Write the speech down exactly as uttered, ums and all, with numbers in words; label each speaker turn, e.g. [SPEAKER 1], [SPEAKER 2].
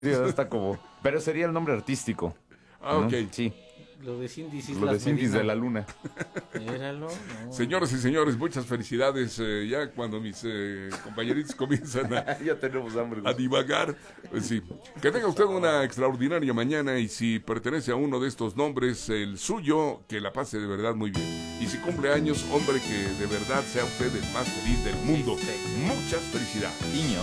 [SPEAKER 1] Sí, está como... Pero sería el nombre artístico.
[SPEAKER 2] Ah,
[SPEAKER 1] ¿no?
[SPEAKER 2] ok.
[SPEAKER 1] Sí,
[SPEAKER 3] Lo de Cindy
[SPEAKER 1] lo de Cindy de la Luna.
[SPEAKER 3] Míralo, no.
[SPEAKER 2] Señoras y señores, muchas felicidades. Eh, ya cuando mis eh, compañeritos comienzan a,
[SPEAKER 1] Ya tenemos hambre.
[SPEAKER 2] a divagar, pues sí. Que tenga usted una extraordinaria mañana y si pertenece a uno de estos nombres, el suyo, que la pase de verdad muy bien. Y si cumple años, hombre, que de verdad sea usted el más feliz del mundo.
[SPEAKER 3] Sí, sí.
[SPEAKER 2] Muchas felicidades.
[SPEAKER 1] Niño.